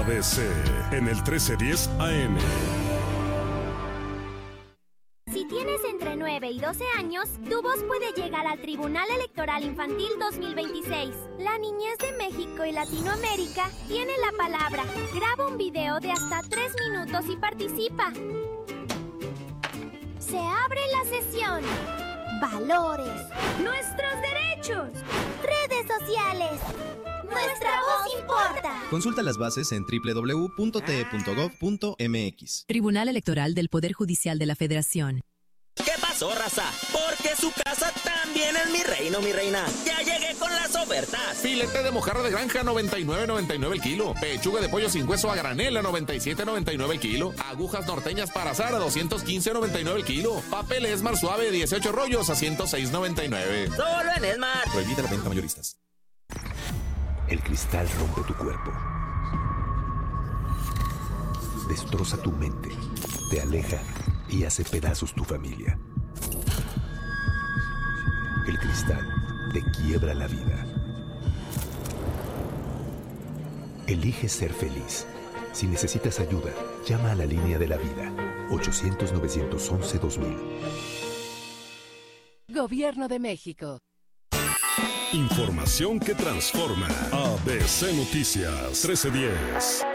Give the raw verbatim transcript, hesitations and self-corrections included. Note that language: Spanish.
A B C en el trece diez A M. Si tienes entre nueve y doce años, tu voz puede llegar al Tribunal Electoral Infantil dos mil veintiséis. La niñez de México y Latinoamérica tiene la palabra. Graba un video de hasta tres minutos y participa. Se abre la sesión. Valores. Nuestros derechos. Redes sociales. Nuestra voz importa. Consulta las bases en doble u doble u doble u punto t e punto gov punto m x. Tribunal Electoral del Poder Judicial de la Federación. ¿Qué pasó, raza? Porque su casa también es mi reino, mi reina. Ya llegué con las ofertas. Filete de mojarra de granja, noventa y nueve noventa y nueve el kilo. Pechuga de pollo sin hueso a granel, a noventa y siete noventa y nueve el kilo. Agujas norteñas para asar, a doscientos quince noventa y nueve el kilo. Papel Esmar suave, dieciocho rollos, a ciento seis noventa y nueve. Solo en Esmar. Prohibida la venta mayoristas. El cristal rompe tu cuerpo. Destroza tu mente. Te aleja y hace pedazos tu familia. El cristal te quiebra la vida. Elige ser feliz. Si necesitas ayuda, llama a la línea de la vida. ochocientos nueve once dos mil. Gobierno de México. Información que transforma. A B C Noticias trece diez.